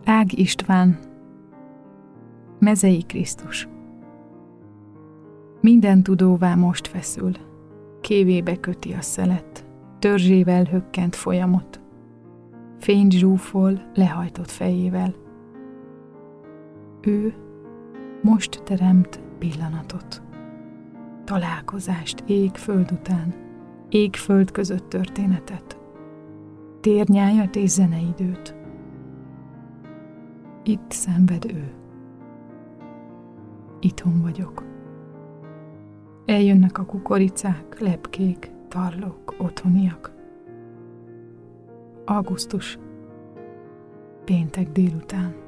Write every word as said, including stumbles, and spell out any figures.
Ág István, Mezei Krisztus. Minden tudóvá most feszül, kévébe köti a szelet, törzsével hökkent folyamot, fényt zsúfol lehajtott fejével. Ő most teremt pillanatot, találkozást ég-föld után, ég-föld között történetet, térnyájat és zeneidőt. Itt szenved ő. Itthon vagyok. Eljönnek a kukoricák, lepkék, tarlók, otthoniak. Augusztus. Péntek délután.